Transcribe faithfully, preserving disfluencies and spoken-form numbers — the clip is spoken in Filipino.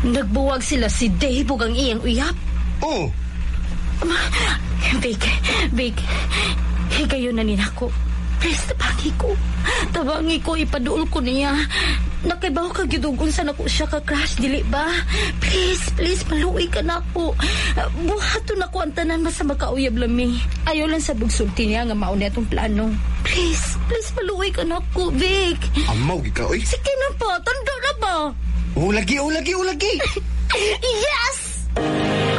Nagbuwag sila si Dave ug ang iyang uyap. Oh. Vic, Vic, higayon na nina ko. Please, tabangi ko. Tabangi ko, ipaduol ko niya. Nakibaw ka gidugon sa nako siya ka crush, dili ba? Please, please, maluwi ka na ako. Buhato na ko ang tanan mas makauyab lami. Ayaw lang sa bugsulti niya nga mauna itong plano. Please, please, maluwi ka na ako, Vic. Amaw, ikaw eh. Sige na po, tanda na ba? Oh, lagi, oh, lagi, oh, lagi. Yes!